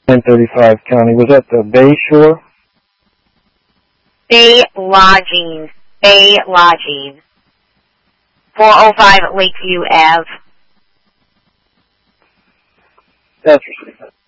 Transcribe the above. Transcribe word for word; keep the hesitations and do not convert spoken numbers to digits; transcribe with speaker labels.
Speaker 1: ten thirty-five County. Was that the Bay Shore?
Speaker 2: Bay Lodging. Bay Lodging. four oh five Lakeview Ave.
Speaker 1: That's